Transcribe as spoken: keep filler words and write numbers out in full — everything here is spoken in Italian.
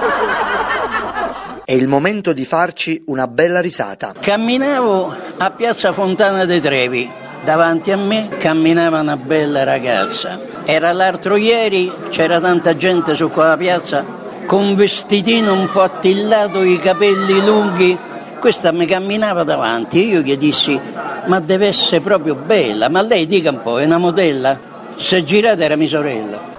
È il momento di farci una bella risata. Camminavo a Piazza Fontana dei Trevi. Davanti a me camminava una bella ragazza. Era l'altro ieri, c'era tanta gente su quella piazza con un vestitino un po' attillato, i capelli lunghi. Questa mi camminava davanti, io gli dissi: ma deve essere proprio bella, ma lei dica un po', è una modella? Se girate era mia sorella.